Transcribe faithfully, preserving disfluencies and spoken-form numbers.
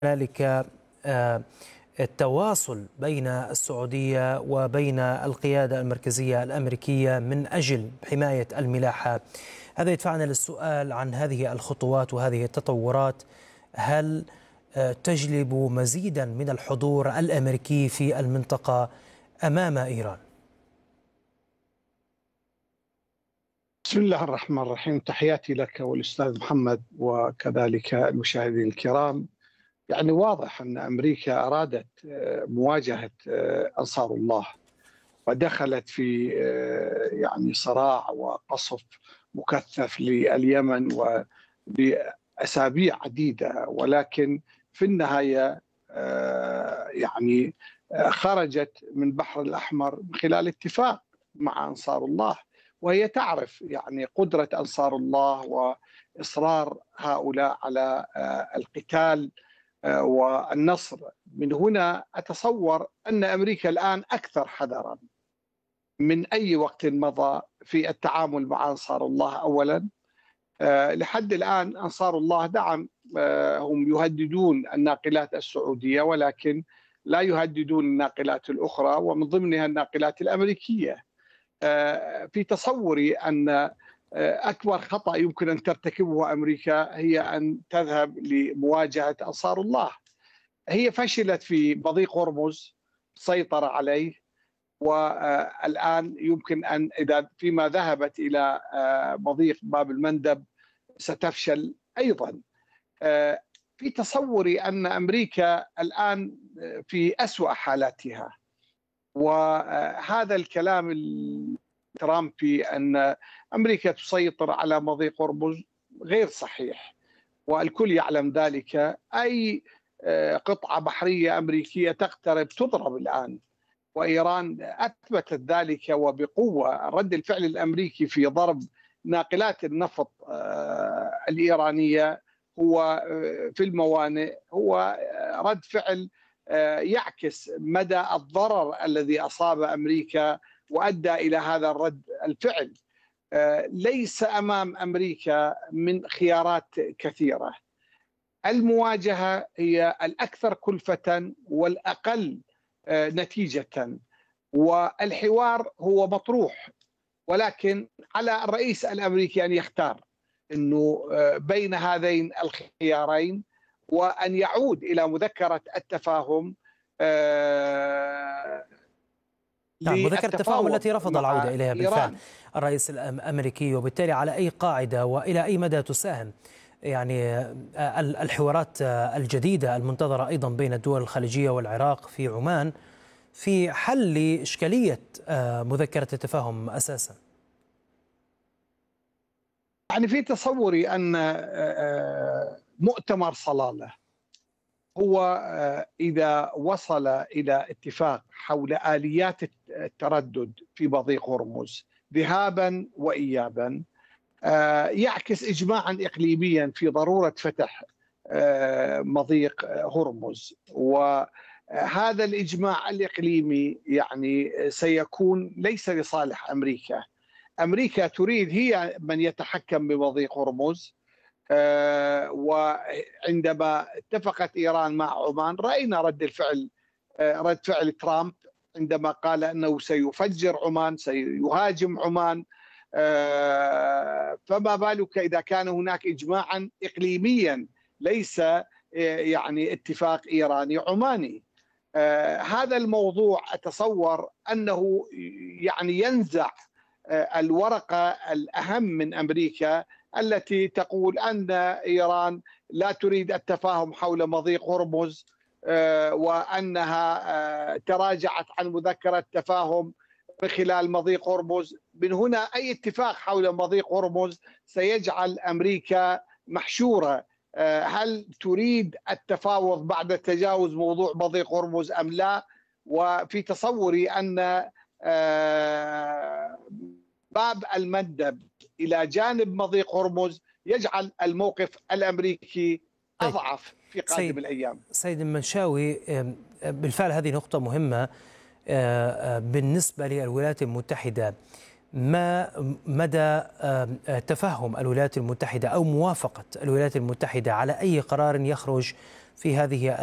هنالك آه، التواصل بين السعودية وبين القيادة المركزية الأمريكية من أجل حماية الملاحة. هذا يدفعنا للسؤال عن هذه الخطوات وهذه التطورات. هل آه، تجلب مزيدا من الحضور الأمريكي في المنطقة أمام إيران؟ بسم الله الرحمن الرحيم. تحياتي لك والأستاذ محمد وكذلك المشاهدين الكرام. يعني واضح أن أمريكا أرادت مواجهة أنصار الله ودخلت في يعني صراع وقصف مكثف لليمن وبأسابيع عديدة، ولكن في النهاية يعني خرجت من البحر الأحمر من خلال اتفاق مع أنصار الله، وهي تعرف يعني قدرة أنصار الله وإصرار هؤلاء على القتال والنصر. من هنا أتصور أن أمريكا الآن أكثر حذرا من أي وقت مضى في التعامل مع أنصار الله. أولا، لحد الآن أنصار الله دعم، هم يهددون الناقلات السعودية ولكن لا يهددون الناقلات الأخرى ومن ضمنها الناقلات الأمريكية. في تصوري أن أكبر خطأ يمكن أن ترتكبه أمريكا هي أن تذهب لمواجهة أنصار الله. هي فشلت في مضيق هرمز، سيطر عليه، والآن يمكن أن إذا فيما ذهبت إلى مضيق باب المندب ستفشل أيضا. في تصوري أن أمريكا الآن في أسوأ حالاتها، وهذا الكلام الترامبي أن أمريكا تسيطر على مضيق هرمز غير صحيح، والكل يعلم ذلك. أي قطعة بحرية أمريكية تقترب تضرب الآن، وإيران أثبتت ذلك وبقوة. رد الفعل الأمريكي في ضرب ناقلات النفط الإيرانية هو في الموانئ هو رد فعل يعكس مدى الضرر الذي أصاب أمريكا وأدى إلى هذا الرد الفعل. ليس أمام أمريكا من خيارات كثيرة. المواجهة هي الأكثر كلفة والأقل نتيجة، والحوار هو مطروح، ولكن على الرئيس الأمريكي أن يختار أنه بين هذين الخيارين وأن يعود إلى مذكرة التفاهم. نعم، مذكرة التفاهم التي رفض العودة إليها بالفعل الرئيس الأمريكي، وبالتالي على أي قاعدة وإلى أي مدى تساهم يعني الحوارات الجديدة المنتظرة أيضا بين الدول الخليجية والعراق في عمان في حل إشكالية مذكرة التفاهم أساسا؟ يعني في تصوري أن مؤتمر صلالة هو إذا وصل إلى اتفاق حول آليات التردد في مضيق هرمز ذهابا وإيابا يعكس إجماعا إقليميا في ضرورة فتح مضيق هرمز، وهذا الإجماع الإقليمي يعني سيكون ليس لصالح أمريكا. أمريكا تريد هي من يتحكم بمضيق هرمز، وعندما اتفقت إيران مع عمان رأينا رد الفعل رد فعل ترامب عندما قال أنه سيفجر عمان، سيهاجم عمان. فما بالك إذا كان هناك إجماعا إقليميا ليس يعني اتفاق إيراني عماني. هذا الموضوع أتصور أنه يعني ينزع الورقة الأهم من أمريكا التي تقول أن إيران لا تريد التفاهم حول مضيق هرمز، وأنها تراجعت عن مذكرة التفاهم من خلال مضيق هرمز. من هنا أي اتفاق حول مضيق هرمز سيجعل أمريكا محشورة. هل تريد التفاوض بعد تجاوز موضوع مضيق هرمز أم لا؟ وفي تصوري أن باب المندب إلى جانب مضيق هرمز يجعل الموقف الأمريكي أضعف في قادم سيد الأيام. سيد المنشاوي، بالفعل هذه نقطة مهمة بالنسبة للولايات المتحدة. ما مدى تفهم الولايات المتحدة أو موافقة الولايات المتحدة على أي قرار يخرج في هذه